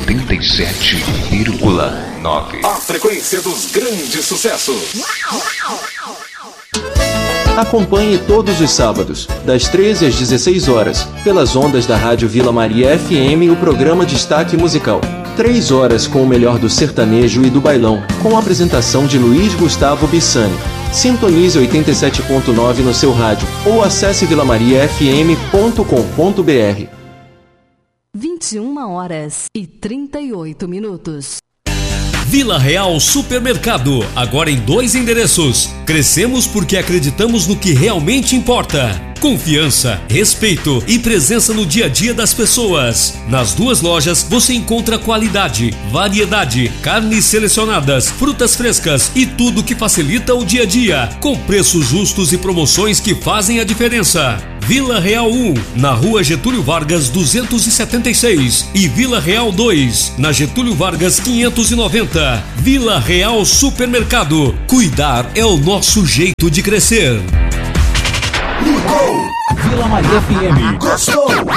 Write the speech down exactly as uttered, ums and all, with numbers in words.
oitenta e sete vírgula nove. A frequência dos grandes sucessos. Acompanhe todos os sábados, das treze às dezesseis horas, pelas ondas da Rádio Vila Maria F M, o programa Destaque Musical. Três horas com o melhor do sertanejo e do bailão, com a apresentação de Luiz Gustavo Bissani. Sintonize oitenta e sete ponto nove no seu rádio ou acesse vila maria f m ponto com ponto b r. vinte e uma horas e trinta e oito minutos. Vila Real Supermercado, agora em dois endereços. Crescemos porque acreditamos no que realmente importa. Confiança, respeito e presença no dia a dia das pessoas. Nas duas lojas você encontra qualidade, variedade, carnes selecionadas, frutas frescas e tudo que facilita o dia a dia, com preços justos e promoções que fazem a diferença. Vila Real um, na Rua Getúlio Vargas duzentos e setenta e seis e Vila Real dois, na Getúlio Vargas quinhentos e noventa. Vila Real Supermercado. Cuidar é o nosso jeito de crescer. Ligou! Vila Maria F M. Gostou?